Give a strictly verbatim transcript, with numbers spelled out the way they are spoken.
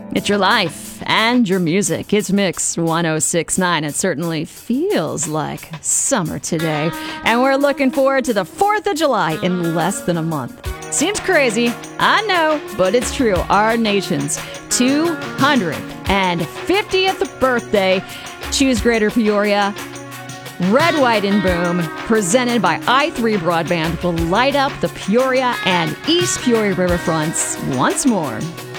It's your life and your music. It's Mix one oh six point nine. It certainly feels like summer today. And we're looking forward to the fourth of July in less than a month. Seems crazy, I know, but it's true. Our nation's two hundred fiftieth birthday. Choose Greater Peoria. Red, White, and Boom, presented by I three Broadband, will light up the Peoria and East Peoria riverfronts once more.